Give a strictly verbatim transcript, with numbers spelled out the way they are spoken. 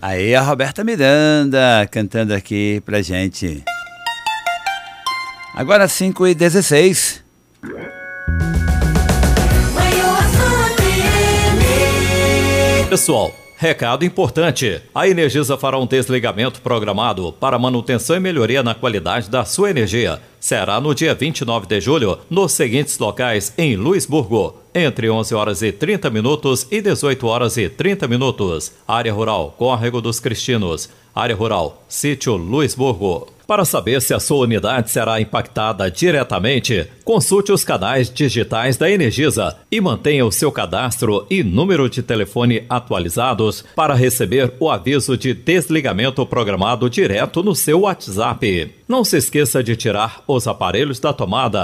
Aí a Roberta Miranda cantando aqui pra gente. Agora cinco e dezesseis. Pessoal, recado importante. A Energisa fará um desligamento programado para manutenção e melhoria na qualidade da sua energia. Será no dia vinte e nove de julho, nos seguintes locais em Luisburgo, entre onze horas e trinta minutos e dezoito horas e trinta minutos. Área Rural, Córrego dos Cristinos. Área Rural, Sítio Luisburgo. Para saber se a sua unidade será impactada diretamente, consulte os canais digitais da Energisa e mantenha o seu cadastro e número de telefone atualizados para receber o aviso de desligamento programado direto no seu WhatsApp. Não se esqueça de tirar os aparelhos da tomada